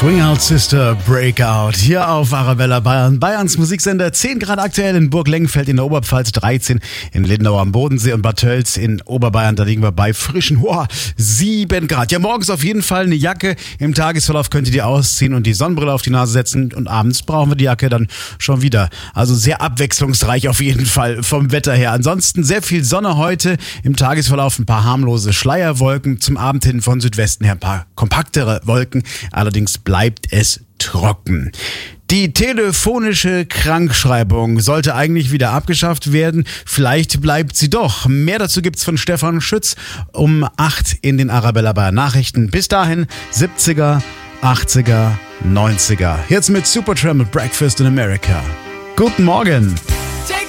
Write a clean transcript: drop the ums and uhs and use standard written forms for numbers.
Swing Out Sister Breakout hier auf Arabella Bayern. Bayerns Musiksender. 10 Grad aktuell in Burg Lengenfeld in der Oberpfalz, 13 in Lindau am Bodensee und Bad Tölz in Oberbayern. Da liegen wir bei frischen 7 Grad. Ja, morgens auf jeden Fall eine Jacke. Im Tagesverlauf könnt ihr die ausziehen und die Sonnenbrille auf die Nase setzen. Und abends brauchen wir die Jacke dann schon wieder. Also sehr abwechslungsreich auf jeden Fall vom Wetter her. Ansonsten sehr viel Sonne heute. Im Tagesverlauf ein paar harmlose Schleierwolken. Zum Abend hin von Südwesten her ein paar kompaktere Wolken. Allerdings bleibt es trocken. Die telefonische Krankschreibung sollte eigentlich wieder abgeschafft werden. Vielleicht bleibt sie doch. Mehr dazu gibt's von Stefan Schütz um 8 in den Arabella Bayern Nachrichten. Bis dahin 70er, 80er, 90er. Jetzt mit Supertramp und Breakfast in America. Guten Morgen.